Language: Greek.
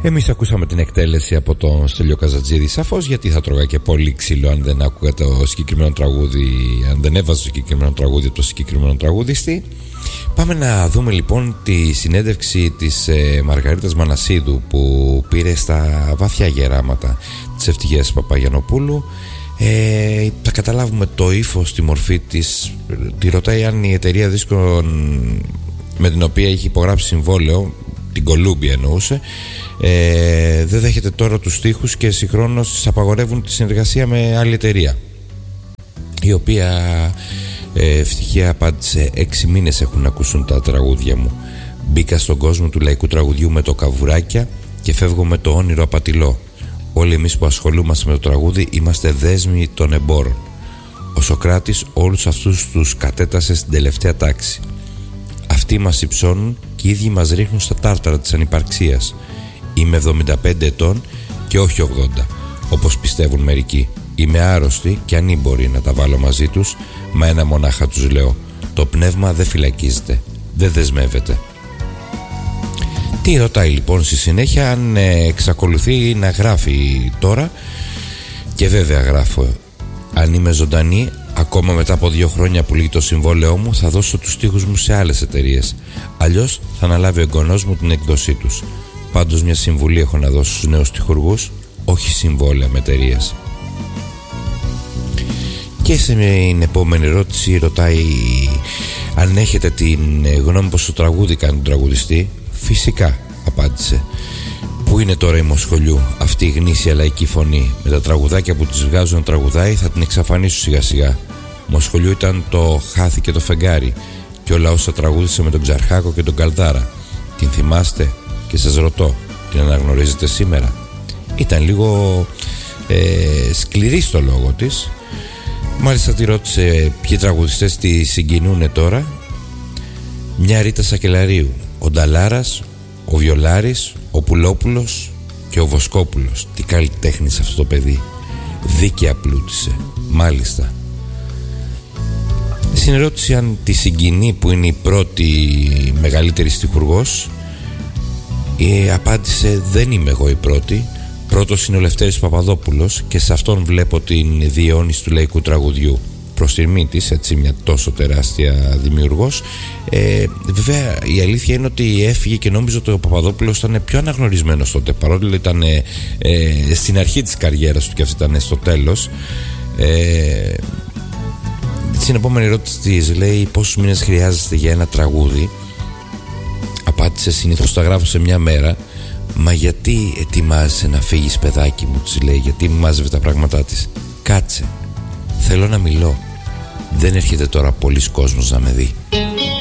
Εμείς ακούσαμε την εκτέλεση από τον Στέλιο Καζατζίδη, σαφώς, γιατί θα τρώγα και πολύ ξύλο αν δεν άκουγα το συγκεκριμένο τραγούδι, αν δεν έβαζα το συγκεκριμένο τραγούδι από το συγκεκριμένο τραγούδιστη. Πάμε να δούμε λοιπόν τη συνέντευξη της Μαργαρίτας Μανασίδου που πήρε στα βαθιά γεράματα της Ευτυχίας Παπαγιαννοπούλου. Θα καταλάβουμε το ύφος, τη μορφή της. Τη ρωτάει αν η εταιρεία δίσκων με την οποία έχει υπογράψει συμβόλαιο, την Κολούμπια εννοούσε, δεν δέχεται τώρα τους στίχους και συγχρόνως της απαγορεύουν τη συνεργασία με άλλη εταιρεία, η οποία Ευτυχία απάντησε: 6 μήνες έχουν να ακούσουν τα τραγούδια μου. Μπήκα στον κόσμο του λαϊκού τραγουδιού με το καβουράκια και φεύγω με το όνειρο απατηλό. Όλοι εμείς που ασχολούμαστε με το τραγούδι είμαστε δέσμοι των εμπόρων. Ο Σωκράτης όλους αυτούς τους κατέτασε στην τελευταία τάξη. Αυτοί μας υψώνουν και οι ίδιοι μας ρίχνουν στα τάρταρα της ανυπαρξίας. Είμαι 75 ετών και όχι 80, όπως πιστεύουν μερικοί. Είμαι άρρωστη και ανήμπορη να τα βάλω μαζί τους, μα ένα μονάχα τους λέω: το πνεύμα δεν φυλακίζεται, δεν δεσμεύεται. Τι ρωτάει λοιπόν στη συνέχεια, αν εξακολουθεί να γράφει τώρα. Και βέβαια γράφω: αν είμαι ζωντανή, ακόμα μετά από 2 χρόνια που λύγει το συμβόλαιό μου, θα δώσω τους στίχους μου σε άλλες εταιρείες. Αλλιώς θα αναλάβει ο εγγονός μου την εκδοσή τους. Πάντως μια συμβουλή έχω να δώσω στους νέους τυχουργούς: όχι συμβόλαια με εταιρείες. Και σε την επόμενη ερώτηση ρωτάει αν έχετε την γνώμη πως το τραγούδι κάνει τον τραγουδιστή. Φυσικά, απάντησε. Πού είναι τώρα η Μοσχολιού, αυτή η γνήσια λαϊκή φωνή? Με τα τραγουδάκια που της βγάζουν να τραγουδάει θα την εξαφανίσω σιγά σιγά. Μοσχολιού ήταν το Χάθη και το Φεγγάρι και όλα όσα τραγούδισε με τον Ξαρχάκο και τον Καλδάρα. Την θυμάστε? Και σας ρωτώ, την αναγνωρίζετε σήμερα? Ήταν λίγο σκληρή στο λόγο της. Μάλιστα τη ρώτησε ποιοι τραγουδιστές τη συγκινούνε τώρα. Μια Ρίτα Σακελαρίου, ο Νταλάρας, ο Βιολάρης, ο Πουλόπουλος και ο Βοσκόπουλος. Τι καλλιτέχνης αυτό το παιδί. Δίκαια πλούτησε. Μάλιστα. Στην ερώτηση αν τη συγκινεί που είναι η πρώτη μεγαλύτερη στιχουργός, απάντησε: δεν είμαι εγώ η πρώτη. Πρώτος είναι ο Λευτέρης Παπαδόπουλος και σε αυτόν βλέπω την διαιώνιση του λαϊκού τραγουδιού. Προς τιμή της, έτσι, μια τόσο τεράστια δημιουργός. Βέβαια η αλήθεια είναι ότι έφυγε και νόμιζα ότι ο Παπαδόπουλος ήταν πιο αναγνωρισμένος τότε, παρόλο ήταν στην αρχή της καριέρας του και αυτή ήταν στο τέλος. Στην επόμενη ερώτηση της λέει: πόσους μήνες χρειάζεστε για ένα τραγούδι? Απάντησε: συνήθως τα γράφω σε μια μέρα. Μα γιατί ετοιμάζεσαι να φύγεις, παιδάκι μου? της λέει. Γιατί μάζευε τα πράγματά της. Κάτσε, θέλω να μιλώ. Δεν έρχεται τώρα πολύς κόσμος να με δει.